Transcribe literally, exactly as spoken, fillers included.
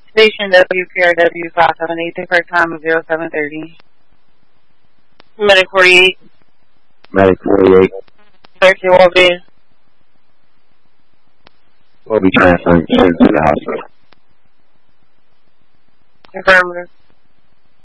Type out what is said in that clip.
Station W P R W five seven eight, the correct time of zero seven thirty. Medic forty-eight. Medic forty-eight. thirteen will be. We'll be transferring to the hospital. Affirmative.